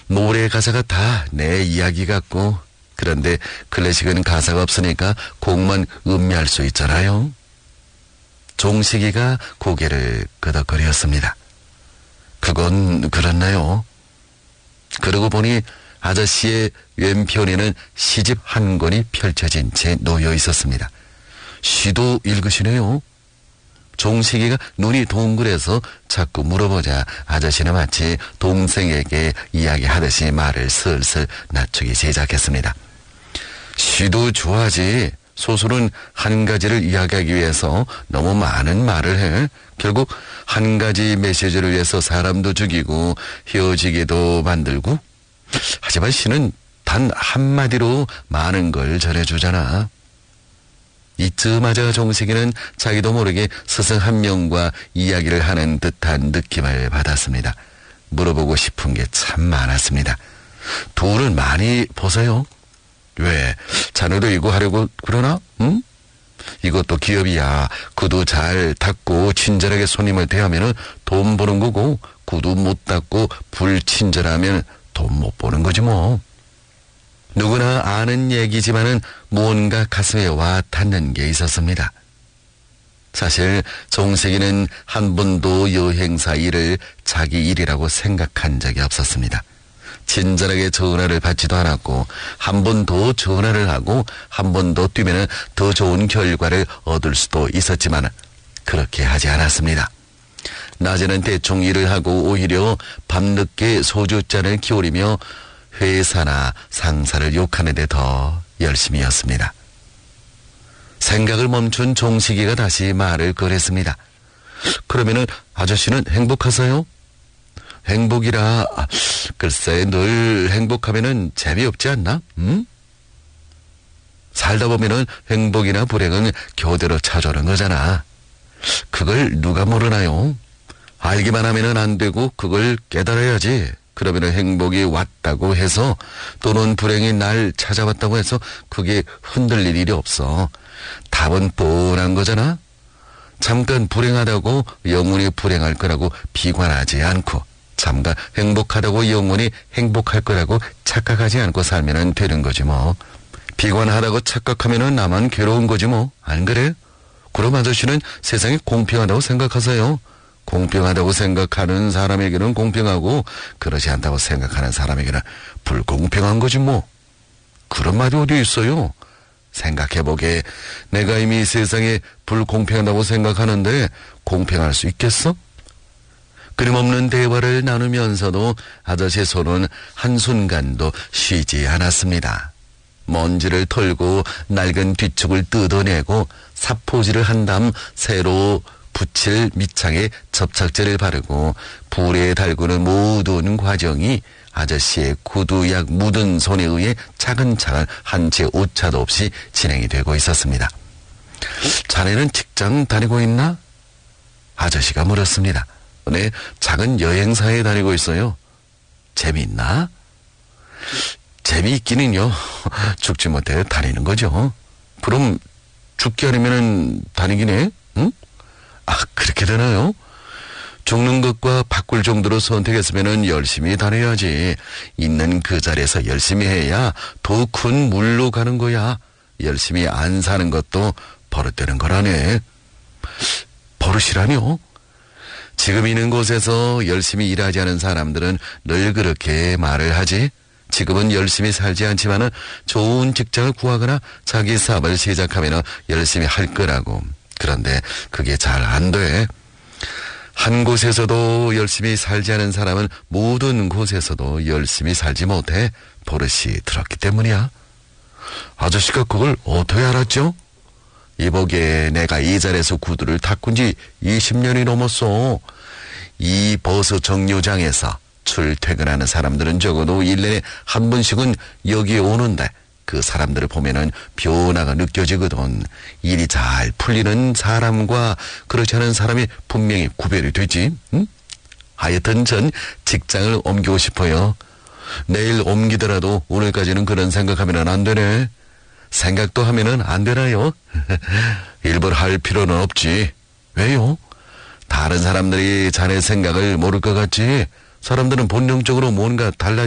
노래 가사가 다 내 이야기 같고, 그런데 클래식은 가사가 없으니까 곡만 음미할 수 있잖아요. 종식이가 고개를 끄덕거렸습니다. 그건 그렇나요? 그러고 보니 아저씨의 왼편에는 시집 한 권이 펼쳐진 채 놓여 있었습니다. 시도 읽으시네요. 종식이가 눈이 동그래서 자꾸 물어보자 아저씨는 마치 동생에게 이야기하듯이 말을 슬슬 낮추기 시작했습니다. 시도 좋아하지. 소설은 한 가지를 이야기하기 위해서 너무 많은 말을 해. 결국 한 가지 메시지를 위해서 사람도 죽이고 헤어지게도 만들고. 하지만 시는 단 한마디로 많은 걸 전해주잖아. 이쯤마저 종식이는 자기도 모르게 스승 한 명과 이야기를 하는 듯한 느낌을 받았습니다. 물어보고 싶은 게 참 많았습니다. 돈을 많이 버세요? 왜? 자네도 이거 하려고 그러나? 응? 이것도 기업이야. 구두 잘 닦고 친절하게 손님을 대하면 돈 버는 거고, 구두 못 닦고 불친절하면 돈 못 버는 거지 뭐. 누구나 아는 얘기지만은 무언가 가슴에 와 닿는 게 있었습니다. 사실 종식이는 한 번도 여행사 일을 자기 일이라고 생각한 적이 없었습니다. 친절하게 전화를 받지도 않았고, 한 번 더 전화를 하고 한 번 더 뛰면 더 좋은 결과를 얻을 수도 있었지만 그렇게 하지 않았습니다. 낮에는 대충 일을 하고 오히려 밤늦게 소주잔을 기울이며 회사나 상사를 욕하는 데 더 열심히였습니다. 생각을 멈춘 종식이가 다시 말을 꺼냈습니다. 그러면은 아저씨는 행복하세요? 행복이라, 글쎄 늘 행복하면은 재미없지 않나? 응? 살다 보면은 행복이나 불행은 교대로 찾아오는 거잖아. 그걸 누가 모르나요? 알기만 하면은 안 되고 그걸 깨달아야지. 그러면은 행복이 왔다고 해서 또는 불행이 날 찾아왔다고 해서 그게 흔들릴 일이 없어. 답은 뻔한 거잖아. 잠깐 불행하다고 영원히 불행할 거라고 비관하지 않고, 잠깐 행복하다고 영원히 행복할 거라고 착각하지 않고 살면 되는 거지 뭐. 비관하다고 착각하면 나만 괴로운 거지 뭐. 안 그래? 그럼 아저씨는 세상이 공평하다고 생각하세요? 공평하다고 생각하는 사람에게는 공평하고 그렇지 않다고 생각하는 사람에게는 불공평한 거지 뭐. 그런 말이 어디 있어요? 생각해보게. 내가 이미 세상에 불공평하다고 생각하는데 공평할 수 있겠어? 끊임없는 대화를 나누면서도 아저씨의 손은 한순간도 쉬지 않았습니다. 먼지를 털고 낡은 뒤축을 뜯어내고 사포질을 한 다음 새로 붙일 밑창에 접착제를 바르고 불에 달구는 모든 과정이 아저씨의 구두약 묻은 손에 의해 차근차근 한 채 오차도 없이 진행이 되고 있었습니다. 자네는 직장 다니고 있나? 아저씨가 물었습니다. 네, 작은 여행사에 다니고 있어요. 재미있나? 재미있기는요. 죽지 못해 다니는 거죠. 그럼 죽기 아니면 다니긴 해? 응? 아, 그렇게 되나요? 죽는 것과 바꿀 정도로 선택했으면 열심히 다녀야지. 있는 그 자리에서 열심히 해야 더 큰 물로 가는 거야. 열심히 안 사는 것도 버릇되는 거라네. 버릇이라뇨? 지금 있는 곳에서 열심히 일하지 않은 사람들은 늘 그렇게 말을 하지. 지금은 열심히 살지 않지만은 좋은 직장을 구하거나 자기 사업을 시작하면 열심히 할 거라고. 그런데 그게 잘 안 돼. 한 곳에서도 열심히 살지 않은 사람은 모든 곳에서도 열심히 살지 못해. 버릇이 들었기 때문이야. 아저씨가 그걸 어떻게 알았죠? 이보게 내가 이 자리에서 구두를 닦은 지 20년이 넘었어. 이 버스 정류장에서 출퇴근하는 사람들은 적어도 1년에 한 번씩은 여기에 오는데 그 사람들을 보면은 변화가 느껴지거든. 일이 잘 풀리는 사람과 그렇지 않은 사람이 분명히 구별이 되지. 응? 하여튼 전 직장을 옮기고 싶어요. 내일 옮기더라도 오늘까지는 그런 생각하면 안 되네. 생각도 하면은 안 되나요? 일부러 할 필요는 없지. 왜요? 다른 사람들이 자네 생각을 모를 것 같지? 사람들은 본능적으로 뭔가 달라